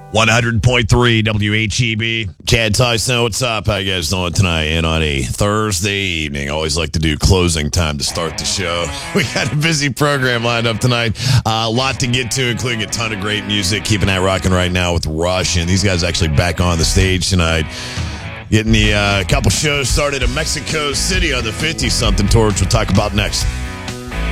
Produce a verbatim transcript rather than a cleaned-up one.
one hundred point three W H E B. Chad Tyson, what's up? How you guys doing tonight? And on a Thursday evening, I always like to do closing time to start the show. We got a busy program lined up tonight. Uh, a lot to get to, including a ton of great music. Keeping that rocking right now with Rush. And these guys actually back on the stage tonight. Getting the uh, couple shows started in Mexico City on the fifty-something tour, which we'll talk about next.